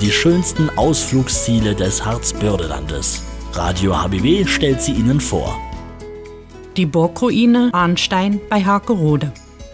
die schönsten Ausflugsziele des Harzbördelandes. Radio HBW stellt sie Ihnen vor. Die Burgruine Arnstein bei Hagerode.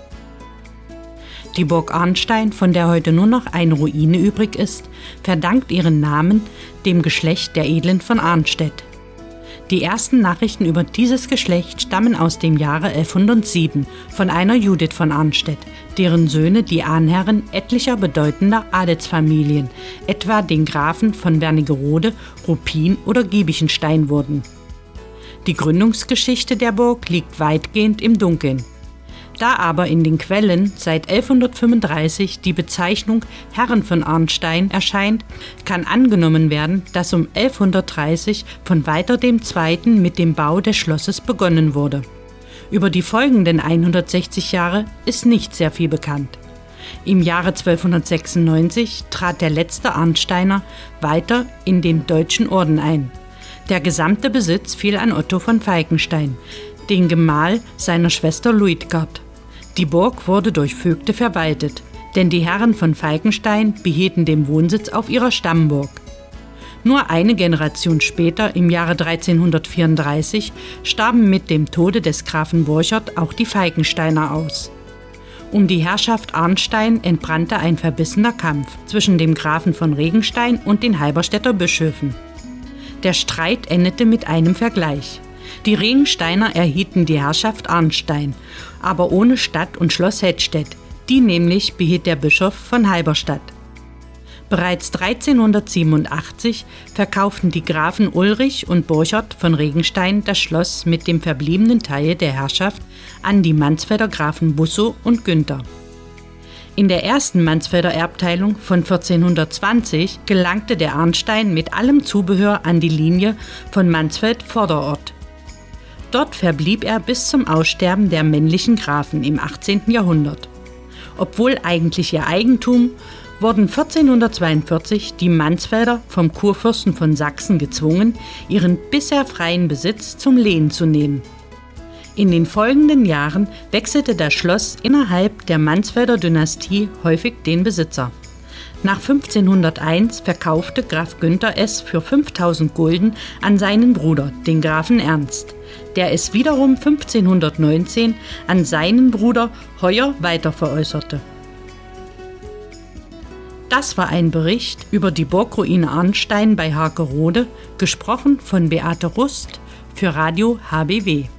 Die Burg Arnstein, von der heute nur noch eine Ruine übrig ist, verdankt ihren Namen dem Geschlecht der Edlen von Arnstedt. Die ersten Nachrichten über dieses Geschlecht stammen aus dem Jahre 1107 von einer Judith von Arnstedt, deren Söhne die Ahnherren etlicher bedeutender Adelsfamilien, etwa den Grafen von Wernigerode, Ruppin oder Giebichenstein wurden. Die Gründungsgeschichte der Burg liegt weitgehend im Dunkeln. Da aber in den Quellen seit 1135 die Bezeichnung Herren von Arnstein erscheint, kann angenommen werden, dass um 1130 von Walter II. Mit dem Bau des Schlosses begonnen wurde. Über die folgenden 160 Jahre ist nicht sehr viel bekannt. Im Jahre 1296 trat der letzte Arnsteiner Walter in den Deutschen Orden ein. Der gesamte Besitz fiel an Otto von Falkenstein, den Gemahl seiner Schwester Luitgard. Die Burg wurde durch Vögte verwaltet, denn die Herren von Falkenstein behielten den Wohnsitz auf ihrer Stammburg. Nur eine Generation später, im Jahre 1334, starben mit dem Tode des Grafen Borchert auch die Falkensteiner aus. Um die Herrschaft Arnstein entbrannte ein verbissener Kampf zwischen dem Grafen von Regenstein und den Halberstädter Bischöfen. Der Streit endete mit einem Vergleich. Die Regensteiner erhielten die Herrschaft Arnstein, aber ohne Stadt und Schloss Hedstedt, die nämlich behielt der Bischof von Halberstadt. Bereits 1387 verkauften die Grafen Ulrich und Borchert von Regenstein das Schloss mit dem verbliebenen Teil der Herrschaft an die Mansfelder Grafen Bussow und Günther. In der ersten Mansfelder Erbteilung von 1420 gelangte der Arnstein mit allem Zubehör an die Linie von Mansfeld-Vorderort. Dort verblieb er bis zum Aussterben der männlichen Grafen im 18. Jahrhundert. Obwohl eigentlich ihr Eigentum, wurden 1442 die Mansfelder vom Kurfürsten von Sachsen gezwungen, ihren bisher freien Besitz zum Lehen zu nehmen. In den folgenden Jahren wechselte das Schloss innerhalb der Mansfelder Dynastie häufig den Besitzer. Nach 1501 verkaufte Graf Günther es für 5000 Gulden an seinen Bruder, den Grafen Ernst, der es wiederum 1519 an seinen Bruder Heuer weiterveräußerte. Das war ein Bericht über die Burgruine Arnstein bei Hagerode, gesprochen von Beate Rust für Radio HBW.